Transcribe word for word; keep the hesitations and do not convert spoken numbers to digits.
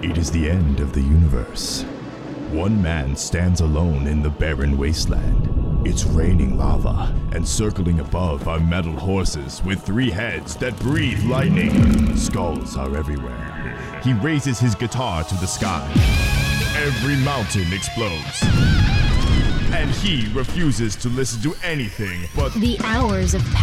It is the end of the universe. One man stands alone in the barren wasteland. It's raining lava, and circling above are metal horses with three heads that breathe lightning. Skulls are everywhere. He raises his guitar to the sky. Every mountain explodes. And he refuses to listen to anything but The hours of